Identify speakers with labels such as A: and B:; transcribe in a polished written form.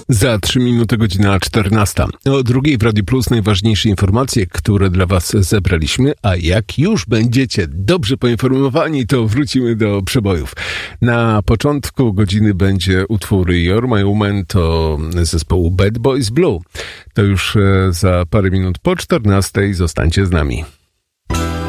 A: Za 3 minuty godzina 14. O drugiej w Radiu Plus najważniejsze informacje, które dla Was zebraliśmy, a jak już będziecie dobrze poinformowani, to wrócimy do przebojów. Na początku godziny będzie utwór You're My Woman, to zespołu Bad Boys Blue. To już za parę minut po 14. Zostańcie z nami.